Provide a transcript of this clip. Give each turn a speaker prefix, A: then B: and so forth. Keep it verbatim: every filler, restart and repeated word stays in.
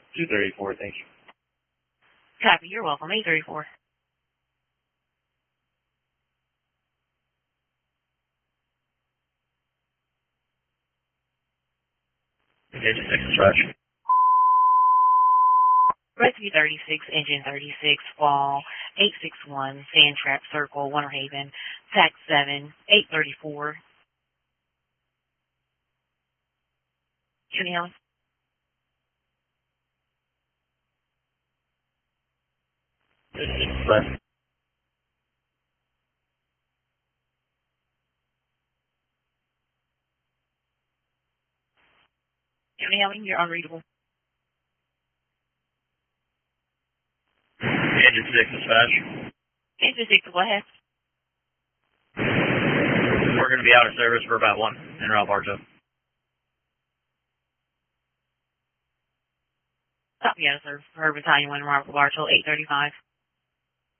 A: two thirty-four, thank you.
B: Copy, you're welcome. eight thirty-four.
A: Engine six dispatch.
B: Rescue thirty-six, engine thirty-six, fall, eight six one, Sand Trap Circle, Winter Haven, tax seven, eight thirty-four. Kenny Allen?
A: Dispatch.
B: Kenny Allen, you're unreadable.
A: Engine six dispatch.
B: Engine six, go ahead.
A: We're going to be out of service for about one in Ralph Bartow.
B: Copy, out of service for Battalion one, Robert Bartow, eight thirty-five.